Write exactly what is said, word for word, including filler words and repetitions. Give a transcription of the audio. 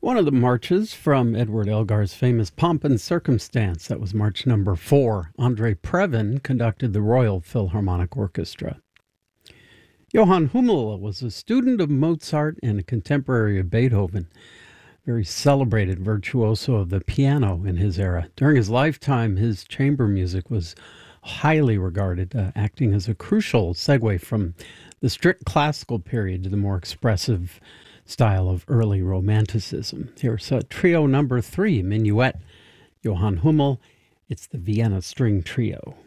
One of the marches from Edward Elgar's famous Pomp and Circumstance. That was march number four. Andre Previn conducted the Royal Philharmonic Orchestra. Johann Hummel was a student of Mozart and a contemporary of Beethoven. Very celebrated virtuoso of the piano in his era. During his lifetime, his chamber music was highly regarded, uh, acting as a crucial segue from the strict classical period to the more expressive style of early Romanticism. Here's uh, trio number three, Minuet, Johann Hummel. It's the Vienna String Trio.